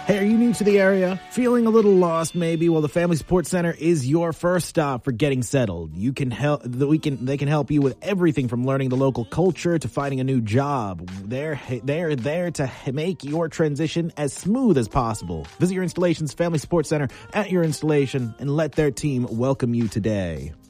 Hey, are you new to the area? Feeling a little lost maybe? Well, the Family Support Center is your first stop for getting settled. They can help you with everything from learning the local culture to finding a new job. They're there to make your transition as smooth as possible. Visit your installation's Family Support Center at your installation and let their team welcome you today.